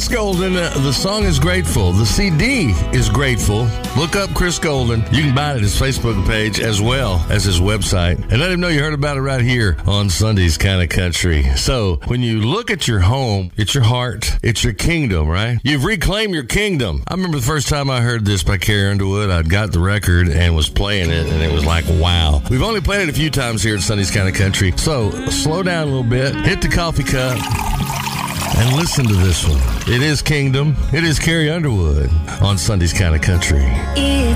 Chris Golden, the song is Grateful. The CD is Grateful. Look up Chris Golden. You can buy it at his Facebook page as well as his website. And let him know you heard about it right here on Sunday's Kind of Country. So when you look at your home, it's your heart, it's your kingdom, right? You've reclaimed your kingdom. I remember the first time I heard this by Carrie Underwood, I'd got the record and was playing it, and it was like, wow. We've only played it a few times here at Sunday's Kind of Country. So slow down a little bit, hit the coffee cup, and listen to this one. It is Kingdom. It is Carrie Underwood on Sunday's Kind of Country. It's